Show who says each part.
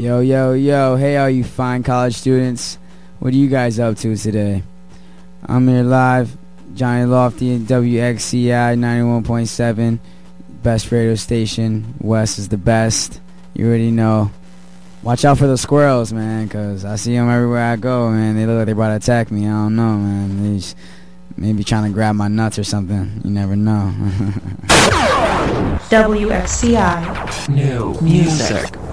Speaker 1: Yo, yo, yo. Hey, all you fine college students. What are you guys up to today? I'm here live. Johnny Lofty and WXCI 91.7. Best radio station. West is the best. You already know. Watch out for the squirrels, man, because I see them everywhere I go, man. They look like they're about to attack me. I don't know, man. They just maybe trying to grab my nuts or something. You never know.
Speaker 2: WXCI.
Speaker 3: New music.